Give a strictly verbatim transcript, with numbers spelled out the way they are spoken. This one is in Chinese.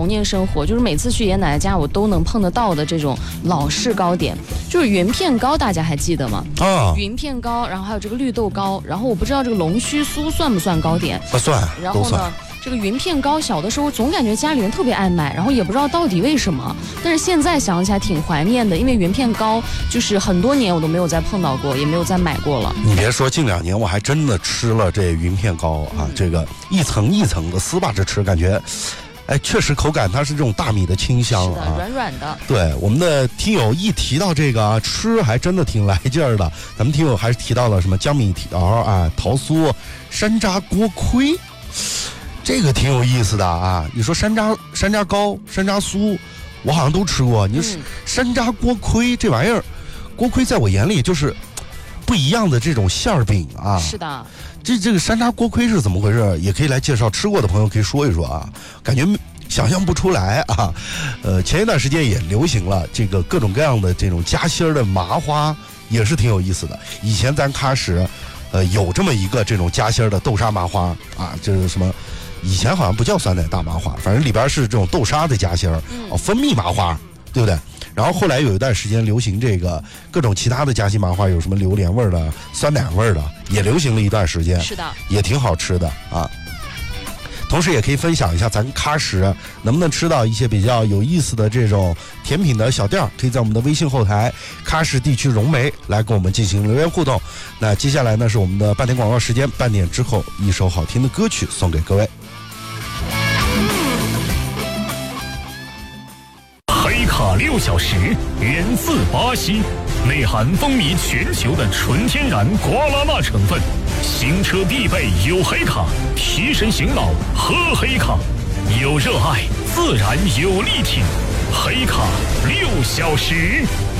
童年生活，就是每次去爷爷奶奶家我都能碰得到的这种老式糕点，就是云片糕，大家还记得吗？啊，云片糕，然后还有这个绿豆糕，然后我不知道这个龙须酥算不算糕点？ 不算。 然后呢？这个云片糕小的时候总感觉家里人特别爱买，然后也不知道到底为什么，但是现在想起来挺怀念的，因为云片糕就是很多年我都没有再碰到过，也没有再买过了。 你别说，近两年我还真的吃了这云片糕啊，嗯、这个一层一层的撕巴着吃，感觉哎，确实口感它是这种大米的清香啊， 软软的。 对，我们的听友一提到这个啊，吃还真的挺来劲儿的。咱们听友还是提到了什么江米条啊、桃酥、山楂锅盔。这个挺有意思的啊！你说山楂、山楂糕、山楂酥，我好像都吃过。你说山楂锅盔这玩意儿，锅盔在我眼里就是不一样的这种馅儿饼啊。 是的， 这这个山楂锅盔是怎么回事？也可以来介绍，吃过的朋友可以说一说啊。感觉想象不出来啊。呃，前一段时间也流行了这个各种各样的这种夹心儿的麻花，也是挺有意思的。以前咱喀什，呃，有这么一个这种夹心儿的豆沙麻花啊，就是什么。以前好像不叫酸奶大麻花，反正里边是这种豆沙的夹心儿，哦，蜂蜜麻花，对不对？然后后来有一段时间流行这个各种其他的夹心麻花，有什么榴莲味儿的、酸奶味儿的，也流行了一段时间。 是的， 也挺好吃的啊。同时也可以分享一下咱喀什能不能吃到一些比较有意思的这种甜品的小店，可以在我们的微信后台喀什地区融媒来跟我们进行留言互动。那接下来呢是我们的半点广告时间，半点之后一首好听的歌曲送给各位。 黑卡六小时源自巴西，内含风靡全球的纯天然瓜拉纳成分，行车必备有黑卡，提神醒脑喝黑卡，有热爱自然有力挺，黑卡六小时。